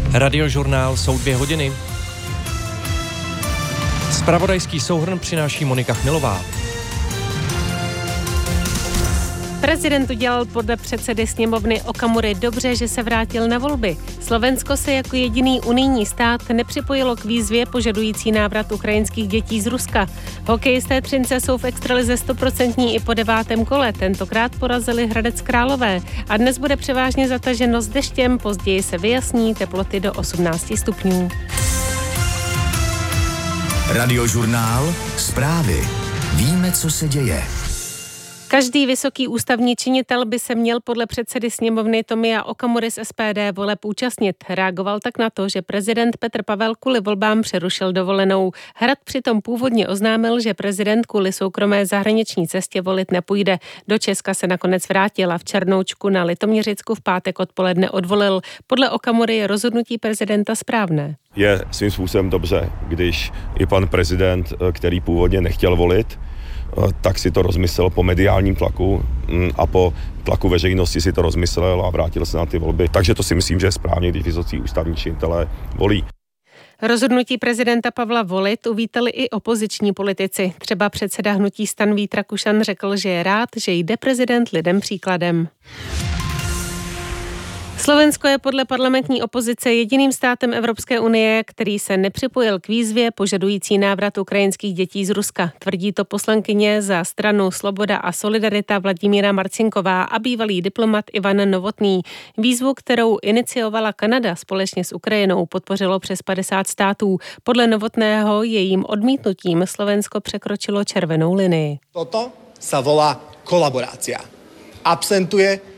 Radiožurnál jsou 2 hodiny. Zpravodajský souhrn přináší Monika Chmilová. Prezident udělal podle předsedy sněmovny Okamury dobře, že se vrátil na volby. Slovensko se jako jediný unijní stát nepřipojilo k výzvě požadující návrat ukrajinských dětí z Ruska. Hokejisté Třince jsou v extralize 100% i po 9. kole. Tentokrát porazili Hradec Králové. A dnes bude převážně zataženo s deštěm, později se vyjasní, teploty do 18 stupňů. Radiožurnál, zprávy. Víme, co se děje. Každý vysoký ústavní činitel by se měl podle předsedy sněmovny Tomia Okamury z SPD voleb účastnit. Reagoval tak na to, že prezident Petr Pavel kvůli volbám přerušil dovolenou. Hrad přitom původně oznámil, že prezident kvůli soukromé zahraniční cestě volit nepůjde. Do Česka se nakonec vrátil a v Černoučku na Litoměřicku v pátek odpoledne odvolil. Podle Okamury je rozhodnutí prezidenta správné. Je svým způsobem dobře, když i pan prezident, který původně nechtěl volit, tak si to rozmyslel po mediálním tlaku a po tlaku veřejnosti si to rozmyslel a vrátil se na ty volby. Takže to si myslím, že je správně, když vysocí ústavní činitelé volí. Rozhodnutí prezidenta Pavla volit uvítali i opoziční politici. Třeba předseda hnutí STAN Vít Rakušan řekl, že je rád, že jde prezident lidem příkladem. Slovensko je podle parlamentní opozice jediným státem Evropské unie, který se nepřipojil k výzvě požadující návrat ukrajinských dětí z Ruska. Tvrdí to poslankyně za stranu Sloboda a Solidarita Vladimíra Marcinková a bývalý diplomat Ivan Novotný. Výzvu, kterou iniciovala Kanada společně s Ukrajinou, podpořilo přes 50 států. Podle Novotného jejím odmítnutím Slovensko překročilo červenou linii. Toto sa volá kolaborácia. Absentuje